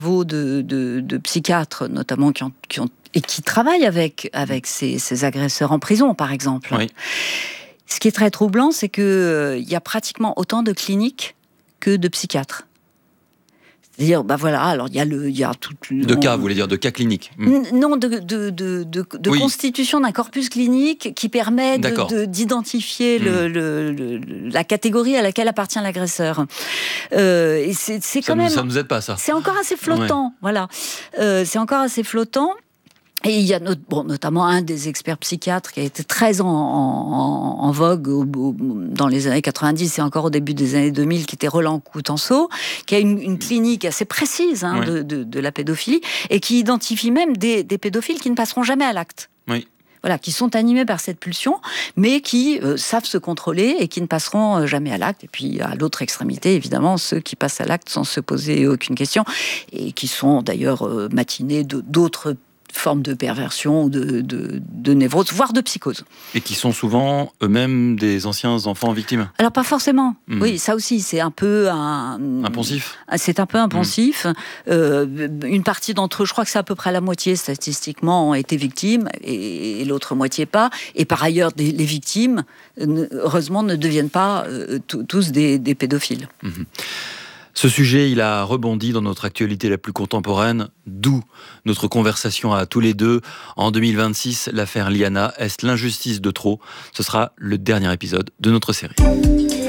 de psychiatres, notamment, qui travaillent avec ces agresseurs en prison, par exemple. Oui. Ce qui est très troublant, c'est qu'il y a pratiquement autant de cliniques que de psychiatres. C'est-à-dire, alors il y a tout... De cas, vous voulez dire, de cas cliniques? Non, de constitution d'un corpus clinique qui permet d'identifier la catégorie à laquelle appartient l'agresseur. Et c'est quand même... Ça ne nous aide pas, ça. C'est encore assez flottant, voilà. C'est encore assez flottant. Et il y a notamment un des experts psychiatres qui a été très en vogue dans les années 90 et encore au début des années 2000, qui était Roland Coutenceau, qui a une clinique assez précise de la pédophilie et qui identifie même des pédophiles qui ne passeront jamais à l'acte. Oui. Voilà, qui sont animés par cette pulsion, mais qui savent se contrôler et qui ne passeront jamais à l'acte. Et puis, à l'autre extrémité, évidemment, ceux qui passent à l'acte sans se poser aucune question et qui sont d'ailleurs matinés d'autres formes de perversion, de névrose, voire de psychose. Et qui sont souvent eux-mêmes des anciens enfants victimes. Alors pas forcément. Oui, ça aussi, c'est un peu impensif. C'est un peu impensif. Une partie d'entre eux, je crois que c'est à peu près la moitié statistiquement, ont été victimes, et l'autre moitié pas. Et par ailleurs, les victimes, heureusement, ne deviennent pas tous des pédophiles. Ce sujet, il a rebondi dans notre actualité la plus contemporaine, d'où notre conversation à tous les deux. En 2026, l'affaire Liana, est-ce l'injustice de trop? Ce sera le dernier épisode de notre série.